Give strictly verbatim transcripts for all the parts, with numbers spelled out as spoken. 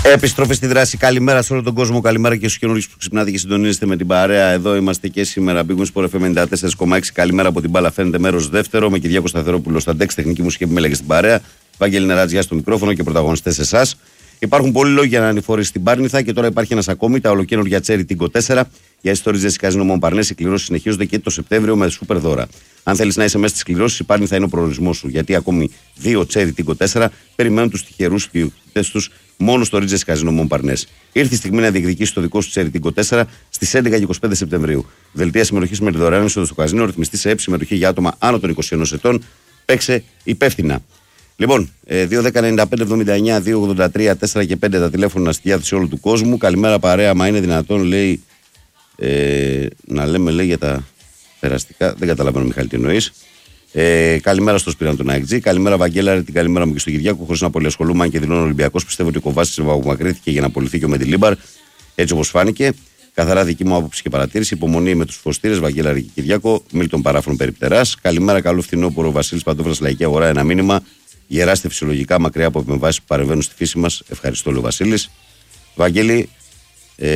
Επιστροφή στη δράση. Καλημέρα σε όλο τον κόσμο. Καλημέρα και στους καινούριους που ξυπνάτε και συντονίζεστε με την παρέα. Εδώ είμαστε και σήμερα. Big Win Sport εφ εμ ενενήντα τέσσερα κόμμα έξι. Καλημέρα από την μπάλα. Φαίνεται μέρος δεύτερο. Με Κυριάκο Σταθερόπουλο στα ντεξ, τεχνική μουσική επιμέλεια στην παρέα. Βάγγελη Νερατζιά στο μικρόφωνο και πρωταγωνιστές εσάς. Υπάρχουν πολλοί λόγοι για να ανηφορήσει την Πάρνηθα και τώρα υπάρχει ένας ακόμη. Τα ολοκαίνουργια Cherry Tingo τέσσερα. Για ιστορίες Καζίνο Μονπαρνές, οι κληρώσεις συνεχίζονται και το Σεπτέμβριο με σούπερ δώρα. Αν θέλεις να είσαι μέσα στις κληρώσεις, η Πάρνηθα είναι ο προορισμός σου. Γιατί ακόμη δύο Cherry Tingo τέσσερα περιμένουν τους τυχερούς ιδιοκτήτες τους μόνο στο Ρίτζες Καζίνο Μονπαρνές. Ήρθε η στιγμή να διεκδικήσει το δικό σου Cherry Tingo τέσσερα στις έντεκα και είκοσι πέντε Σεπτεμβρίου. Δελτία συμμετοχής με τη δωρεάν είσοδο στο καζίνο, ρυθμιστή σε ΕΠ, συμμετοχή για άτομα άνω των είκοσι ενός ετών. Παίξε υπεύθυνα. Λοιπόν, δύο δέκα ενενήντα πέντε εβδομήντα εννιά δύο ογδόντα τρία τέσσερα και πέντε τα τηλέφωνα στη διάθεση όλου του κόσμου. Καλημέρα παρέα, μα είναι δυνατόν, λέει, ε, να λέμε, λέει, για τα περαστικά. Δεν καταλαβαίνω, Μιχάλη, τι εννοείς. Ε, καλημέρα στο Σπύραν τον Άικτζη. Καλημέρα, Βαγγέλα, την καλημέρα μου και στον Κυριάκο. Χωρίς να πολυασχολούμαι, αν και δηλώνω Ολυμπιακός, πιστεύω ότι ο Κοβάσης απομακρύνθηκε για να απολυθεί και ο Μεντιλίμπαρ. Έτσι όπως φάνηκε. Καθαρά δική μου άποψη και παρατήρηση. Υπομονή με τους φωστήρες, Βαγγέλα και Κυριάκο. Μίλτον παράφρον περιπτεράς. Καλημέρα, καλό φθινόπωρο, Βασίλης Παντόφρας, Λαϊκή Αγορά, ένα μήνυμα. Γεράστε φυσιολογικά, μακριά από επεμβάσεις που παρεμβαίνουν στη φύση μας. Ευχαριστώ, λέει ο Βασίλης. Βαγγέλη, ε,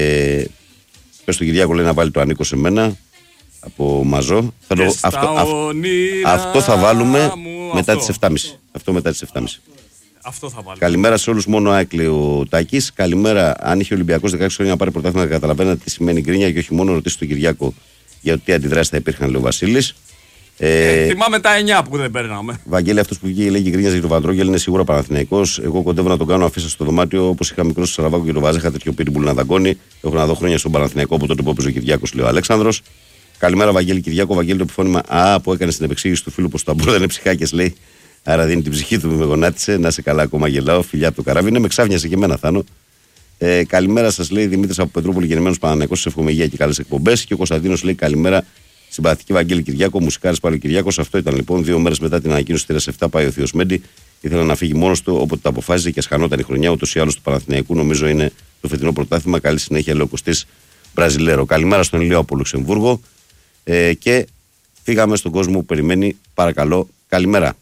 πες στον Κυριάκο, λέει, να βάλει το ανήκω σε μένα από Μαζό. Θα το, αυτό, αυ, αυτό θα βάλουμε μετά αυτό, τις επτά και μισή. Αυτό. αυτό μετά τις επτά και μισή. Αυτό θα βάλουμε. Καλημέρα σε όλους, μόνο Άικλε ο Τάκης. Καλημέρα, αν είχε ο Ολυμπιακός δεκαέξι χρόνια να πάρει πρωτάθλημα, καταλαβαίνετε τι σημαίνει γκρίνια και όχι μόνο ρωτήσει τον Κυριάκο για τι αντιδράσεις θα υπήρχαν, λέει ο Βασίλης. Ε, θυμάμαι τα εννιά που δεν παίρναμε. Βαγγέλη, αυτός που βγήκε λέγει γκρίνιαζε για τον Βαντρόγελ είναι σίγουρα Παναθηναϊκός. Εγώ κοντεύω να τον κάνω αφήσα στο δωμάτιο όπως είχα μικρό στο Σαραβάκο και τον Βάζα. Είχα τέτοιο πίρμπουλ να δαγκώνει. Έχω να δω χρόνια στον Παναθηναϊκό από τότε που έπαιζε ο Κυριάκος, λέει ο Αλέξανδρος. Καλημέρα, Βαγγέλη Κυριάκο. Βαγγέλη, το επιφώνημα Α που έκανε στην επεξήγηση του φίλου πως το αμπούδα είναι ψυχάκες, λέει. Άρα δίνει την ψυχή του, με γονάτισε. Να σε καλά, ακόμα γελάω. Φιλιά από το καράβι. Είναι με ξάφνιασε και εμένα, Θάνο. Ε, καλημέρα σας, λέει Δημήτρης από Πετρούπολη, γεννημένος Παναθηναϊκός. Σε εύχομαι υγεία και καλές εκπομπές. Και ο Κωνσταντίνος λέει καλημέρα. Συμπαθητική Βαγγέλη Κυριάκο, μουσικάρης πάλι Κυριάκος. Αυτό ήταν λοιπόν δύο μέρες μετά την ανακοίνωση της επτά. Πάει ο Θείος Μέντι. Ήθελα να φύγει μόνος του, όποτε τα αποφάσιζε και ασχανόταν η χρονιά. Ούτως ή άλλως του Παναθηναϊκού νομίζω είναι το φετινό πρωτάθλημα. Καλή συνέχεια, λέει ο Κωστής Μπραζιλέρο. Καλημέρα στον Ηλίο από Λουξεμβούργο. Ε, και φύγαμε στον κόσμο που περιμένει. Παρακαλώ, καλημέρα.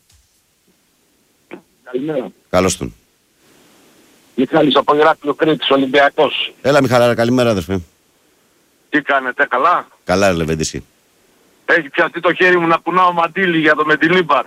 Καλημέρα. Καλώς τον. Μιχάλης από Ηράκλειο Κρήτης, Ολυμπιακός. Έλα, Μιχαλάρα, καλημέρα, αδερφέ. Τι κάνετε, καλά? Καλά, Λεβέντη, εσύ. Έχει πιαστεί το χέρι μου να κουνάω μαντίλι για το Μεντιλίμπαρ.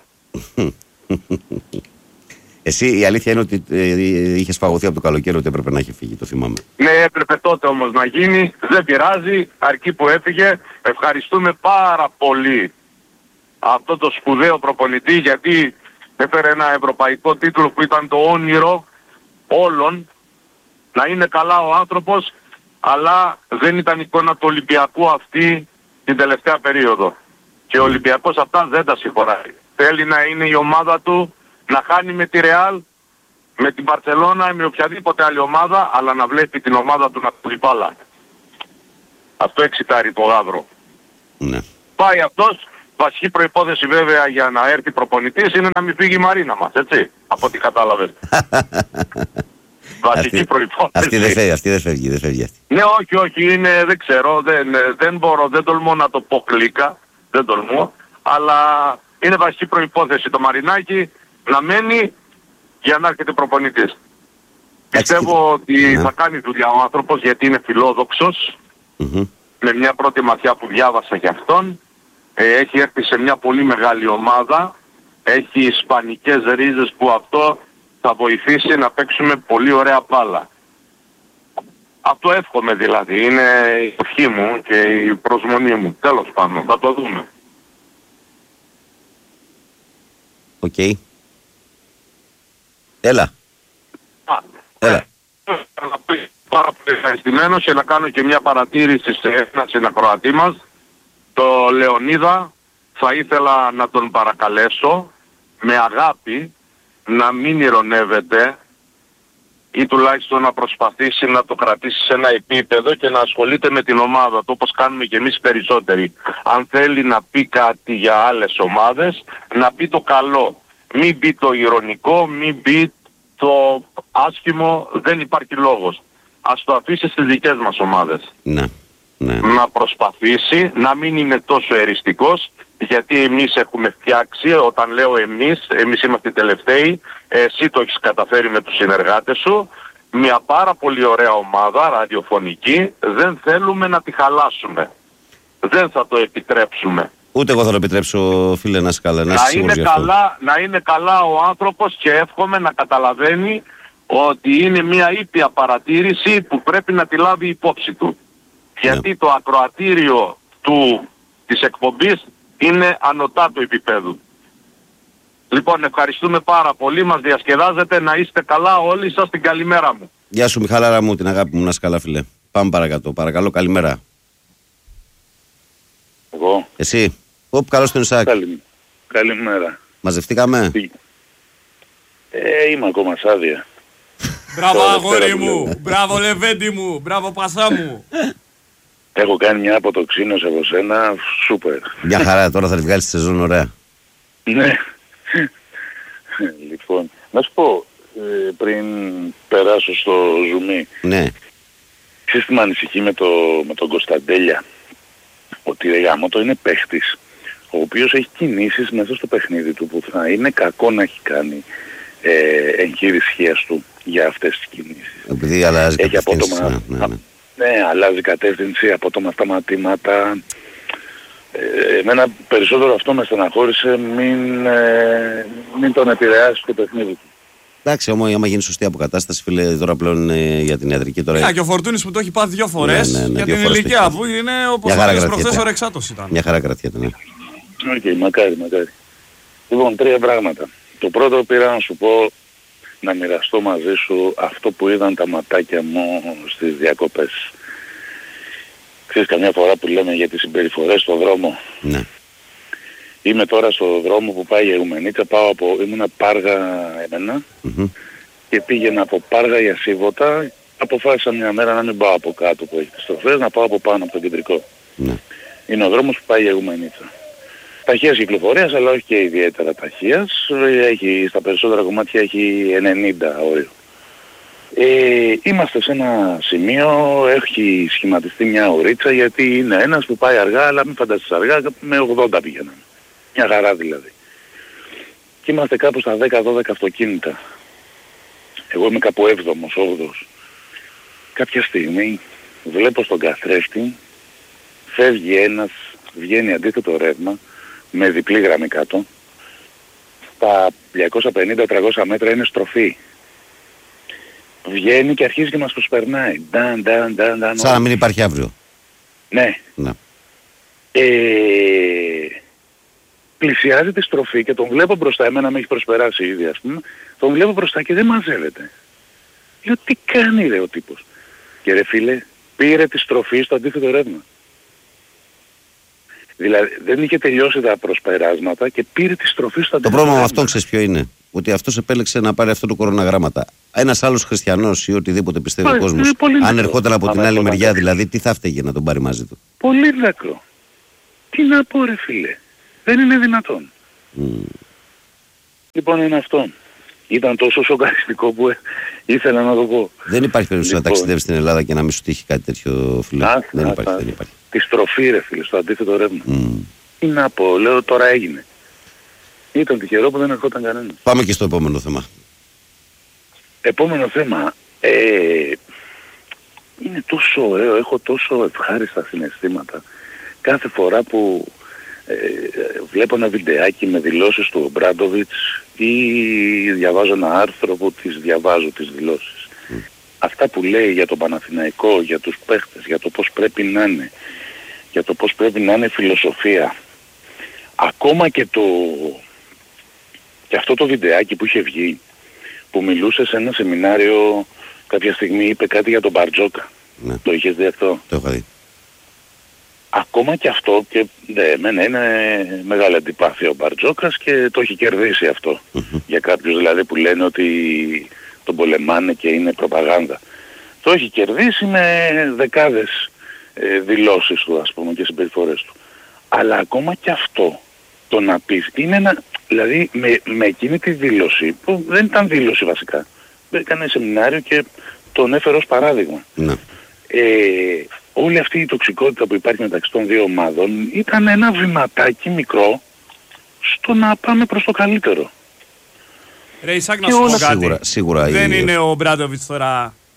Εσύ η αλήθεια είναι ότι ε, είχες φαγωθεί από το καλοκαίρι, ότι έπρεπε να έχει φύγει, το θυμάμαι. Ναι, έπρεπε τότε όμως να γίνει. Δεν πειράζει, αρκεί που έφυγε. Ευχαριστούμε πάρα πολύ αυτό το σπουδαίο προπονητή, γιατί έφερε ένα ευρωπαϊκό τίτλο που ήταν το όνειρο όλων. Να είναι καλά ο άνθρωπος, αλλά δεν ήταν εικόνα του Ολυμπιακού αυτή την τελευταία περίοδο. Και ο Ολυμπιακός αυτά δεν τα συγχωράει. Θέλει να είναι η ομάδα του, να χάνει με τη Ρεάλ, με την Μπαρσελόνα ή με οποιαδήποτε άλλη ομάδα, αλλά να βλέπει την ομάδα του να του μπάλα. Αυτό εξητάρει το γάβρο. Ναι. Πάει αυτός. Βασική προϋπόθεση βέβαια για να έρθει προπονητής είναι να μην φύγει η Μαρίνα μας, έτσι, από ό,τι κατάλαβες. Βασική αυτή, προϋπόθεση. Αυτή δεν φεύγει, αυτή δεν φεύγει, δεν φεύγει αυτή. Ναι, όχι, όχι, είναι, δεν ξέρω, δεν, δεν μπορώ, δεν τολμώ να το πω κλίκα, δεν τολμώ, αλλά είναι βασική προϋπόθεση το Μαρινάκι να μένει για να έρχεται προπονητής. Πιστεύω ότι ναι. θα κάνει δουλειά ο άνθρωπος γιατί είναι φιλόδοξος, mm-hmm. με μια πρώτη ματιά που διάβασα για αυτόν. Ε, έχει έρθει σε μια πολύ μεγάλη ομάδα, έχει ισπανικές ρίζες που αυτό θα βοηθήσει να παίξουμε πολύ ωραία μπάλα. Αυτό εύχομαι δηλαδή, είναι η ευχή μου και η προσμονή μου. Τέλος πάντων, θα το δούμε. Οκ. Okay. Έλα. Α, Έλα. Ε, πάρα πολύ ευχαριστημένος και να κάνω και μια παρατήρηση σε ένα συνακροατή μας. Το Λεωνίδα θα ήθελα να τον παρακαλέσω με αγάπη να μην ειρωνεύεται ή τουλάχιστον να προσπαθήσει να το κρατήσει σε ένα επίπεδο και να ασχολείται με την ομάδα του όπως κάνουμε και εμείς περισσότεροι. Αν θέλει να πει κάτι για άλλες ομάδες, να πει το καλό. Μην πει το ειρωνικό, μην πει το άσχημο, δεν υπάρχει λόγος. Ας το αφήσει στις δικές μας ομάδες. Ναι. Ναι. Να προσπαθήσει να μην είναι τόσο εριστικός, γιατί εμείς έχουμε φτιάξει, όταν λέω εμείς, εμείς είμαστε οι τελευταίοι, εσύ το έχεις καταφέρει με τους συνεργάτες σου, μια πάρα πολύ ωραία ομάδα ραδιοφωνική, δεν θέλουμε να τη χαλάσουμε. Δεν θα το επιτρέψουμε. Ούτε εγώ θα το επιτρέψω, φίλε, να σκάλα. Να, να, είναι καλά, να είναι καλά ο άνθρωπος και εύχομαι να καταλαβαίνει ότι είναι μια ήπια παρατήρηση που πρέπει να τη λάβει υπόψη του. Yeah. Γιατί το ακροατήριο του, της εκπομπής είναι ανωτά του επίπεδου. Λοιπόν, ευχαριστούμε πάρα πολύ. Μας διασκεδάζετε. Να είστε καλά όλοι σας. Την καλημέρα μου. Γεια σου Μιχάλαρα μου, την αγάπη μου. Να είσαι καλά, φίλε. Πάμε παρακάτω. Παρακαλώ, καλημέρα. Εγώ. Εσύ. Οπ, καλώς τον Ισάκ. Καλη... Καλημέρα. Μαζευτήκαμε. Ε, είμαι ακόμα σ' άδεια. Μπράβο αγόρι μου. Μπράβο Λεβέντη μου. Μπράβο Πασά μου. Έχω κάνει μια αποτοξίνωση από σένα. Σούπερ. Μια χαρά, τώρα θα τη βγάλεις τη σεζόν ωραία. Ναι. Λοιπόν, να σου πω, ε, πριν περάσω στο ζουμί. Ναι. Ξέρεις τι με ανησυχεί με, το, με τον Κωνσταντέλια. Ότι ρε γάμο είναι παίχτης, ο οποίος έχει κινήσεις μέσα στο παιχνίδι του που θα είναι κακό να έχει κάνει ε, εγχείρηση σχέση του για αυτές τις κινήσεις. Επειδή αλλάζει έχει κατεύθυνση. απότομα, Ναι, ναι, ναι. ναι, αλλάζει κατεύθυνση, απότομα σταματήματα. Ε, εμένα περισσότερο αυτό με στεναχώρησε, μην, ε, μην τον επηρεάσει το παιχνίδι του. Εντάξει, όμως άμα γίνει σωστή αποκατάσταση, φίλε, τώρα πλέον ε, για την ιατρική τώρα. Ναι, και ο Φορτούνης που το έχει πάθει δύο φορές, ναι, ναι, ναι, για δύο την φορές ηλικία που είναι όπως ο προχθές ο Ρεξάτος ήταν. Μια χαρά κρατιέται, ναι. Οκ, okay, μακάρι, μακάρι. Λοιπόν, τρία πράγματα. Το πρώτο πήρα να σου πω, να μοιραστώ μαζί σου αυτό που είδαν τα ματάκια μου στις διακοπές. Ξέρεις, καμιά φορά που λέμε για τις συμπεριφορές στον δρόμο. Ναι. Είμαι τώρα στο δρόμο που πάει για Εουμενίτσα, πάω από, ήμουνα Πάργα εμένα Mm-hmm. και πήγαινα από Πάργα για Σίβωτα. Αποφάσισα μια μέρα να μην πάω από κάτω που έχει τις στροφές, να πάω από πάνω από το κεντρικό. Ναι. Είναι ο δρόμος που πάει για Εουμενίτσα. Ταχείας κυκλοφορίας, αλλά όχι και ιδιαίτερα ταχείας. Έχει, στα περισσότερα κομμάτια έχει ενενήντα όριο. Ε, είμαστε σε ένα σημείο, έχει σχηματιστεί μια ωρίτσα, γιατί είναι ένας που πάει αργά, αλλά μην φανταστείς αργά, με ογδόντα πήγαιναν. Μια χαρά δηλαδή. Και είμαστε κάπου στα δέκα δώδεκα αυτοκίνητα. Εγώ είμαι κάπου έβδομος, όγδοος. Κάποια στιγμή βλέπω στον καθρέφτη, φεύγει ένας, βγαίνει αντίθετο ρεύμα, με διπλή γραμμή κάτω. Στα διακόσια πενήντα με τριακόσια μέτρα είναι στροφή. Βγαίνει και αρχίζει και μας προσπερνάει. Νταν, νταν, νταν, νταν, σαν να μην υπάρχει αύριο. Ναι. Ναι. Ε, πλησιάζει τη στροφή και τον βλέπω μπροστά, εμένα με έχει προσπεράσει ήδη ας πούμε, τον βλέπω μπροστά και δεν μαζεύεται. Λέω τι κάνει ρε ο τύπος. Και ρε φίλε, πήρε τη στροφή στο αντίθετο ρεύμα. Δηλαδή δεν είχε τελειώσει τα προσπεράσματα και πήρε τη στροφή στο αντίθετο ρεύμα. Το πρόβλημα με αυτόν ξέρεις ποιο είναι? Ότι αυτός επέλεξε να πάρει αυτό το κοροναγράμματα. Ένας άλλος χριστιανός ή οτιδήποτε πιστεύει ο κόσμος, αν ερχόταν από την άλλη μεριά δηλαδή, τι θα έφταιγε να τον πάρει μαζί του? Πολύ δάκρο. Τι να πω ρε φίλε. Δεν είναι δυνατόν. Mm. Λοιπόν είναι αυτό. Ήταν τόσο σοκαριστικό που ε, ήθελα να το πω. Δεν υπάρχει περίπτωση λοιπόν να ταξιδεύεις στην Ελλάδα και να μην σου τύχει κάτι τέτοιο, φίλε. Α, δεν, α, υπάρχει, α, δεν υπάρχει. Τη στροφή ρε φίλε, στο αντίθετο ρεύμα. Mm. Τι να πω, λέω τώρα έγινε. Ήταν τυχερό που δεν ερχόταν κανένας. Πάμε και στο επόμενο θέμα. Επόμενο θέμα. Ε, είναι τόσο ωραίο, έχω τόσο ευχάριστα συναισθήματα. Κάθε φορά που ε, βλέπω ένα βιντεάκι με δηλώσεις του Ομπράντοβιτς ή διαβάζω ένα άρθρο που τις διαβάζω τις δηλώσεις. Mm. Αυτά που λέει για τον Παναθηναϊκό, για τους παίχτες, για το πώς πρέπει να είναι, για το πώς πρέπει να είναι φιλοσοφία. Ακόμα και το... και αυτό το βιντεάκι που είχε βγει, που μιλούσε σε ένα σεμινάριο, κάποια στιγμή είπε κάτι για τον Μπαρτζόκα. Ναι. Το είχες δει αυτό? Το έχω δει. Ακόμα και αυτό, και ναι, εμένα είναι μεγάλη αντιπάθεια ο Μπαρτζόκας και το έχει κερδίσει αυτό. Mm-hmm. Για κάποιους δηλαδή που λένε ότι τον πολεμάνε και είναι προπαγάνδα. Το έχει κερδίσει με δεκάδες ε, δηλώσεις του ας πούμε και συμπεριφορές του. Αλλά ακόμα και αυτό το να πεις είναι ένα... Δηλαδή με, με εκείνη τη δήλωση, που δεν ήταν δήλωση βασικά, έκανε σεμινάριο και τον έφερε ως παράδειγμα. Ναι. Ε, όλη αυτή η τοξικότητα που υπάρχει μεταξύ των δύο ομάδων ήταν ένα βηματάκι μικρό στο να πάμε προς το καλύτερο. Ρε Ισάκ, να σου πω κάτι. Σίγουρα, σίγουρα δεν η... είναι ο Μπράντοβιτς τώρα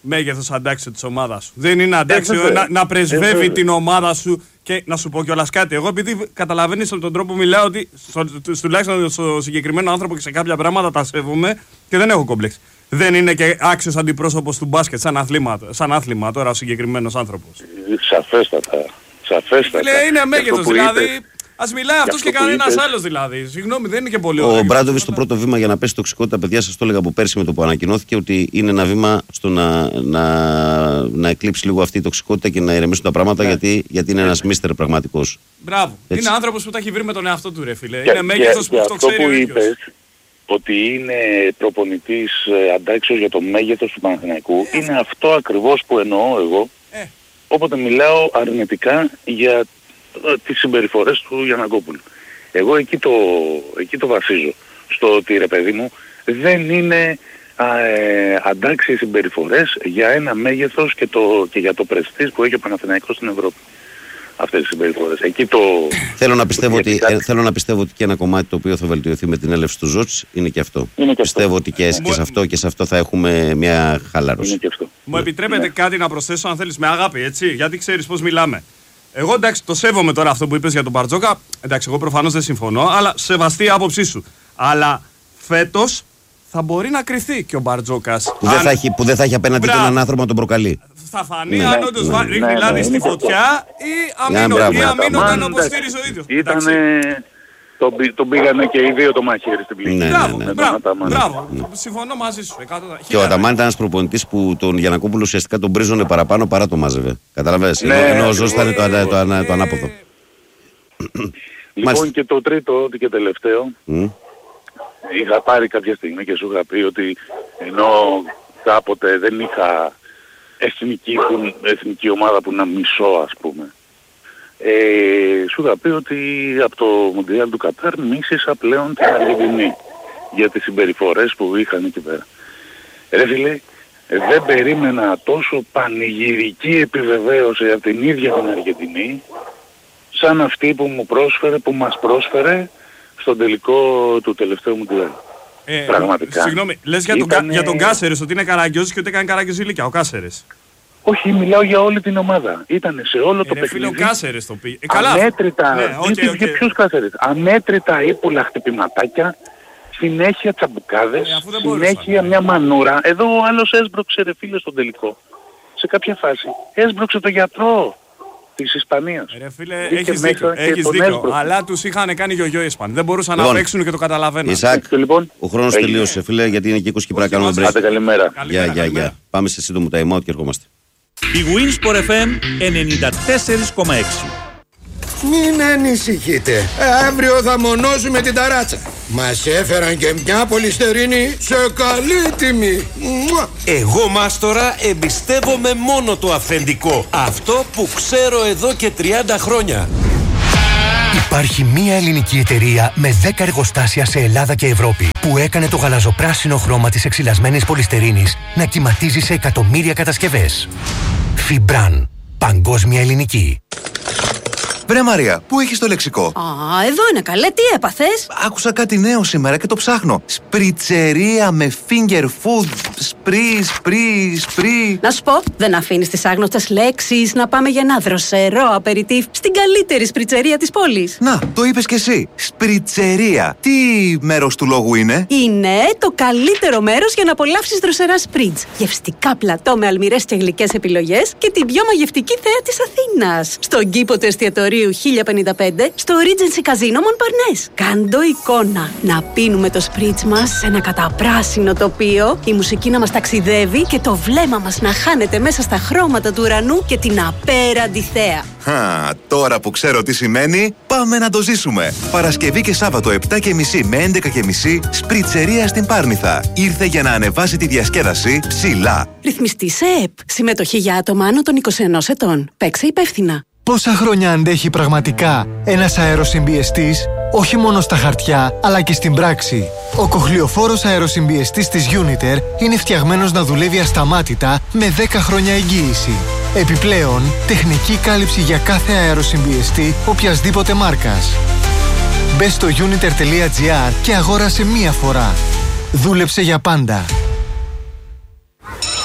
μέγεθος αντάξιο της ομάδας σου. Δεν είναι αντάξιο να, να πρεσβεύει την ομάδα σου. Και να σου πω κιόλας κάτι. Εγώ, επειδή καταλαβαίνεις από τον τρόπο που μιλάω ότι στο, τουλάχιστον στο συγκεκριμένο άνθρωπο και σε κάποια πράγματα τα σέβομαι και δεν έχω κόμπλεξ. Δεν είναι και άξιος αντιπρόσωπος του μπάσκετ σαν άθλημα, σαν άθλημα τώρα ο συγκεκριμένος άνθρωπος. Σαφέστατα. Σαφέστατα. Λέει, είναι μέγεθος δηλαδή. Ας μιλάει αυτός και κανένας άλλος δηλαδή. Συγγνώμη, δεν είναι και πολύ ωραίο. Ο Μπράντοβιτς στο πρώτο βήμα για να πέσει τοξικότητα, παιδιά, σας το έλεγα από πέρσι με το που ανακοινώθηκε, ότι είναι ένα βήμα στο να, να, να εκλείψει λίγο αυτή η τοξικότητα και να ηρεμήσουν τα πράγματα, yeah. γιατί, γιατί είναι ένας μίστερ πραγματικός. Μπράβο. Έτσι. Είναι άνθρωπος που τα έχει βρει με τον εαυτό του, ρε φίλε. Και, είναι μέγεθος που το ξέρει που ο ίδιος. Είπες, ότι είναι προπονητής αντάξιος για το μέγεθος του Παναθηναϊκού, ε, είναι αυτό ακριβώς που εννοώ εγώ, ε. όποτε μιλάω αρνητικά για τις συμπεριφορές του Γιαννακόπουλου. Εγώ εκεί το, εκεί το βασίζω. Στο ότι, ρε παιδί μου, δεν είναι α, ε, αντάξιες συμπεριφορές για ένα μέγεθος και, το, και για το πρεστίζ που έχει ο Παναθηναϊκός στην Ευρώπη. Αυτές τις συμπεριφορές. Εκεί το... Θέλω να, πιστεύω ότι, ε, θέλω να πιστεύω ότι και ένα κομμάτι το οποίο θα βελτιωθεί με την έλευση του Ζότς είναι και αυτό. Είναι και πιστεύω αυτό. ότι και, και, σε αυτό, και σε αυτό θα έχουμε μια χαλάρωση. Είναι και αυτό. Μου επιτρέπετε ναι. κάτι να προσθέσω, αν θέλεις, με αγάπη, έτσι, γιατί ξέρεις πώς μιλάμε. Εγώ εντάξει, το σέβομαι τώρα αυτό που είπες για τον Μπαρτζόκα. Εντάξει, εγώ προφανώς δεν συμφωνώ, αλλά σεβαστή η άποψή σου. Αλλά φέτος θα μπορεί να κρυθεί και ο Μπαρτζόκας. Που, αν... δεν θα έχει, που δεν θα έχει απέναντι του έναν άνθρωπο να τον προκαλεί. Θα φανεί ναι, αν όντως ναι, ρίχνει ναι, λάδι ναι, στη φωτιά ή αμήνονταν όπως στήριζε ο ίδιος. Ήτανε... Τον, τον πήγανε και οι δύο το μαχαίρι στην πληγή. Ναι, μπράβο, ναι, ναι, μπράβο, ναι. μπράβο. Ναι. Συμφωνώ μαζί σου. Και ο Αταμάν ήταν ένας προπονητής που τον Γιαννακόπουλο ουσιαστικά τον πρίζωνε παραπάνω παρά το μάζευε. Καταλαβαίνεις. Ναι, ενώ ο Ζος ήταν το, το, το, το ανάποδο. Λοιπόν και το τρίτο και τελευταίο. Mm. Είχα πάρει κάποια στιγμή και σου είχα πει ότι ενώ κάποτε δεν είχα εθνική, που, εθνική ομάδα που να μισώ, ας πούμε. Ε, σου είχα πει ότι από το Μουντιάλ του Κατάρ μίσησα πλέον την Αργεντινή για τις συμπεριφορές που είχαν εκεί πέρα. Ρε φίλε, δεν περίμενα τόσο πανηγυρική επιβεβαίωση από την ίδια την Αργεντινή σαν αυτή που μου πρόσφερε, που μας πρόσφερε στον τελικό του τελευταίου Μουντιάλ. Ε, Πραγματικά. Συγγνώμη, λες για, ήτανε... τον, για τον Κάσερες ότι είναι Καραγκιόζης και ότι έκανε Καραγκιόζηλικια ο Κάσερες. Όχι, μιλάω για όλη την ομάδα. Ήτανε σε όλο ε, το παιχνίδι. Φίλε, ο Κάσερες το πήγε. Ε, καλά. Αμέτρητα, ναι, okay, okay. Και ποιους Κάσερες. Αμέτρητα ύπουλα χτυπηματάκια, συνέχεια τσαμπουκάδες, ε, συνέχεια μια μανούρα. Εδώ ο άλλος έσπρωξε ρε φίλε στον τελικό. Σε κάποια φάση έσπρωξε το γιατρό της Ισπανίας. Ρε φίλε, έχεις δίκιο, έχεις δίκιο. Αλλά τους είχαν κάνει γιογιό οι Ισπανοί. Δεν μπορούσαν λοιπόν, να παίξουν και το καταλαβαίνουν. Ισάκ, λοιπόν, ο χρόνος τελείωσε φίλε, γιατί είναι και είκοσι και πρέπει να κάνουμε break. Άντε, καλημέρα. Γεια, γεια, γεια. Πάμε σε σύντομο time out και ερχόμαστε. Η Winsport εφ εμ ενενήντα τέσσερα κόμμα έξι. Μην ανησυχείτε, αύριο θα μονώσουμε την ταράτσα. Μας έφεραν και μια πολυστερίνη σε καλή τιμή. Εγώ μάστορα εμπιστεύομαι μόνο το αυθεντικό. Αυτό που ξέρω εδώ και τριάντα χρόνια. Υπάρχει μία ελληνική εταιρεία με δέκα εργοστάσια σε Ελλάδα και Ευρώπη που έκανε το γαλαζοπράσινο χρώμα της εξυλασμένης πολυστερίνης να κυματίζει σε εκατομμύρια κατασκευές. Φιμπράν. Παγκόσμια ελληνική. Βρε Μαρία, πού έχεις το λεξικό? Α, εδώ είναι καλέ, τι έπαθες? Άκουσα κάτι νέο σήμερα και το ψάχνω. Σπριτσερία με finger food. Σπρί, σπρί, σπρί. Να σου πω, δεν αφήνεις τις άγνωστες λέξεις να πάμε για ένα δροσερό απεριτίφ στην καλύτερη σπριτσερία της πόλης. Να, το είπες κι εσύ. Σπριτσερία. Τι μέρος του λόγου είναι? Είναι το καλύτερο μέρος για να απολαύσεις δροσερά σπριτς. Γευστικά πλατό με αλμυρές και γλυκές επιλογές και την πιο μαγευτική θέα της Αθήνας. Στον κήπο του εστιατορίου χίλια πενήντα πέντε στο Regency Casino Montparnasse. Κάντο εικόνα. Να πίνουμε το σπρίτς μας σε ένα καταπράσινο τοπίο, η μουσική να μας ταξιδεύει και το βλέμμα μας να χάνεται μέσα στα χρώματα του ουρανού και την απέραντη θέα. Χα, τώρα που ξέρω τι σημαίνει, πάμε να το ζήσουμε. Παρασκευή και Σάββατο επτά και μισή με έντεκα και μισή, σπριτσερία στην Πάρνηθα. Ήρθε για να ανεβάσει τη διασκέδαση ψηλά. Ρυθμιστή σε ΕΠ. Συμμετοχή για άτομα άνω των είκοσι ενός ετών. Παίξε υπεύθυνα. Πόσα χρόνια αντέχει πραγματικά ένας αεροσυμπιεστής, όχι μόνο στα χαρτιά, αλλά και στην πράξη. Ο κοχλιοφόρος αεροσυμπιεστής της Uniter είναι φτιαγμένος να δουλεύει ασταμάτητα με δέκα χρόνια εγγύηση. Επιπλέον, τεχνική κάλυψη για κάθε αεροσυμπιεστή οποιασδήποτε μάρκας. Μπες στο uniter τελεία gr και αγόρασε μία φορά. Δούλεψε για πάντα.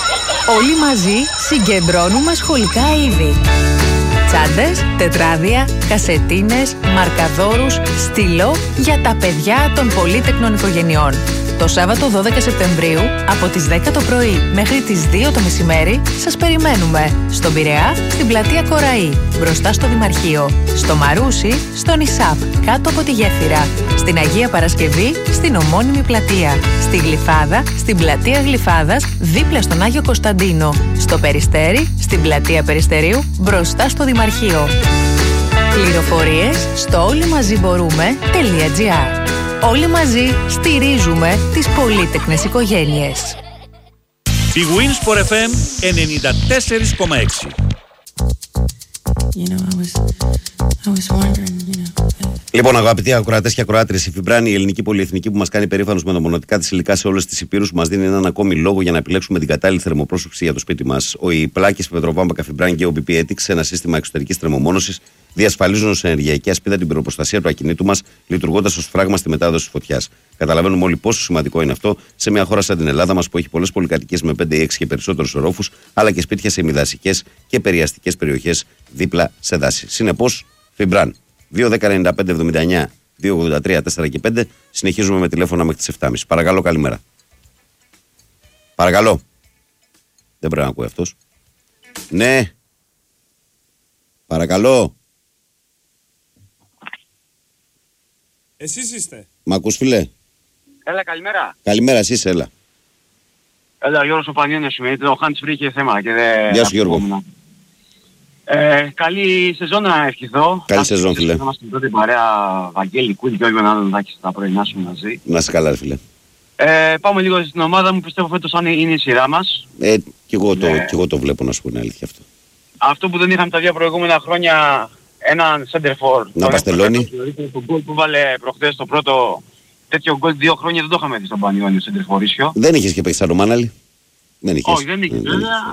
Όλοι μαζί συγκεντρώνουμε σχολικά είδη. Τσάντες, τετράδια, κασετίνες, μαρκαδόρους, στυλό για τα παιδιά των πολύτεκνων οικογενειών. Το Σάββατο δώδεκα Σεπτεμβρίου από τις δέκα το πρωί μέχρι τις δύο το μεσημέρι σας περιμένουμε στον Πειραιά, στην πλατεία Κοραή, μπροστά στο Δημαρχείο, στο Μαρούσι, στον Ισάπ, κάτω από τη γέφυρα, στην Αγία Παρασκευή, στην ομώνυμη πλατεία, στη Γλυφάδα, στην πλατεία Γλυφάδας, δίπλα στον Άγιο Κωνσταντίνο, στο Περιστέρι, στην πλατεία Περιστερίου, μπροστά στο Δημαρχείο. Πληροφορίες στο όλοιμαζιμπορούμε.gr. Όλοι μαζί στηρίζουμε τις πολύτεκνες οικογένειες. Η Winsport εφ εμ ενενήντα τέσσερα κόμμα έξι. You know, I was, I was wondering, you know. Λοιπόν, αγαπητοί ακροατές και ακροάτριες, η Φιμπράνη, η ελληνική πολυεθνική που μας κάνει περήφανος με τα μοναδικά της υλικά σε όλες τις υπήρους, μας δίνει έναν ακόμη λόγο για να επιλέξουμε την κατάλληλη θερμοπρόσωψη για το σπίτι μας. Οι πλάκες Πετροβάμβακα Φιμπράνη και ο μπι πι Ethics, ένα σύστημα εξωτερικής θερμομόνωσης, διασφαλίζουν σε ενεργειακή ασπίδα την πυροπροστασία του ακινήτου μας, λειτουργώντας ως φράγμα στη μετάδοση της φωτιάς. Καταλαβαίνουμε όλοι πόσο σημαντικό είναι αυτό σε μια χώρα σαν την Ελλάδα μας που έχει πολλές πολυκατοικίες με πέντε ή έξι και περισσότερους ορόφους, αλλά και σπίτια σε ημιδασικές και περιαστικές περιοχές δίπλα σε δάση. Συνεπώς, Φιμπράν. δύο δέκα ενενήντα πέντε εβδομήντα εννιά δύο ογδόντα τρία τέσσερα και πέντε. Συνεχίζουμε με τηλέφωνα μέχρι τις επτά και μισή. Παρακαλώ, καλημέρα. Παρακαλώ. Δεν πρέπει να ακούει αυτός. Ναι. Παρακαλώ. Εσείς είστε. Μ' ακούς, φίλε? Έλα, καλημέρα. Καλημέρα, εσείς, έλα. Έλα, Γιώργος ο Πανιόνιος είμαι. Ο Χάντς βρήκε θέμα και δεν... Γεια σου, Γιώργο. Ε, καλή σεζόν να ευχηθώ. Καλή σεζόν, φίλε. Να είμαστε πρώτη παρέα, Βαγγέλη, Κούλη και όλο έναν δάκι στα πρωινά σου μαζί. Να είσαι καλά, φίλε. Ε, πάμε λίγο στην ομάδα μου, πιστεύω φέτος αν είναι η σειρά μας. Ε, κι εγώ, το, ε, κι εγώ το βλέπω, να σου πω την αλήθεια αυτό. Αυτό που δεν είχαμε τα δύο προηγούμενα χρόνια, έναν center for. Να παστελώνει. Το γκολ που βάλε προχθές το πρώτο, τέτοιο γκολ δύο χρόνια δεν το είχαμε δει στον Πανιόνιο, center for. Δεν είχες και παίξει σαν Ρωμάναλη. Δεν είχες. Όχι, δεν είχες, βέβαια.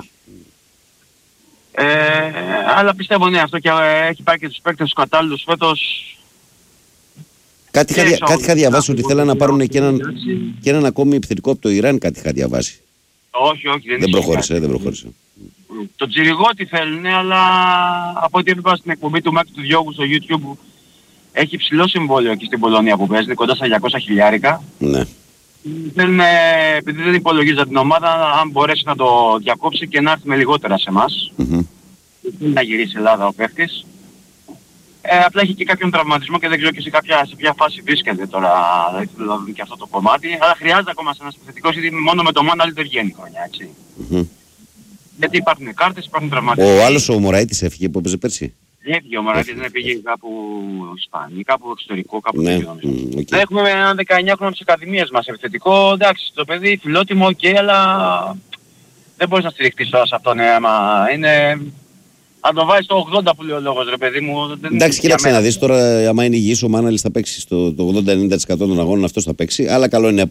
Ε, αλλά πιστεύω ναι, αυτό και ε, έχει πάρει και τους παίκτες τους κατάλληλους φέτος. Κάτι, είχα, κάτι είχα διαβάσει ότι θέλανε να πάρουν και έναν, και έναν ακόμη επιθετικό από το Ιράν, κάτι είχα διαβάσει. Όχι, όχι, δεν, δεν προχώρησε, δεν προχώρησε. Το Τζιριγότη θέλουν, αλλά από ό,τι έβλεπα στην εκπομπή του Μάκη του Διώγου στο YouTube, έχει ψηλό συμβόλαιο εκεί στην Πολωνία που παίζει, κοντά στα διακόσια χιλιάρικα. Ναι. Θέλουν, επειδή δεν υπολογίζα την ομάδα, αν μπορέσει να το διακόψει και να έρθει με λιγότερα σε εμάς. Mm-hmm. Δεν να γυρίσει η Ελλάδα ο παίκτης. Ε, απλά έχει και κάποιον τραυματισμό και δεν ξέρω και σε, κάποια, σε ποια φάση βρίσκεται τώρα δηλαδή και αυτό το κομμάτι. Αλλά χρειάζεται ακόμα ένας επιθετικός, γιατί μόνο με το Μάναλ δεν βγαίνει χρονιά, έτσι. Mm-hmm. Γιατί υπάρχουν κάρτες, υπάρχουν τραυματισμοί. Ο άλλος ο Μωραΐτης έφυγε που έπαιζε πέρσι. Έφυγε ο Μωραΐτης, δεν πήγε κάπου Ισπανία, κάπου εξωτερικό, κάπου ναι, τέτοιο. mm, okay. Δεν έχουμε έναν δεκαεννιάχρονο της Ακαδημίας μας επιθετικό, εντάξει, το παιδί φιλότιμο και okay, αλλά δεν μπορείς να στηριχτείς τώρα σε αυτόν, άμα είναι... Αν το βάζεις το ογδόντα που λέει ο λόγος, ρε παιδί μου... Δεν εντάξει, κοίταξε να δεις τώρα, άμα είναι υγιής ο Μάναλης θα παίξει στο ογδόντα ενενήντα τοις εκατό των αγώνων, αυτός θα παίξει, αλλά καλό είναι